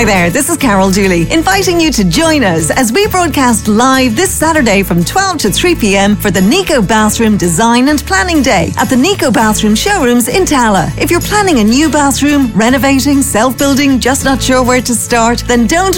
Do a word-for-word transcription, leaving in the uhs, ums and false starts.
Hi there, this is Carol Dooley, inviting you to join us as we broadcast live this Saturday from twelve to three p.m. for the Nico Bathroom Design and Planning Day at the Nico Bathroom Showrooms in Tala. If you're planning a new bathroom, renovating, self-building, just not sure where to start, then don't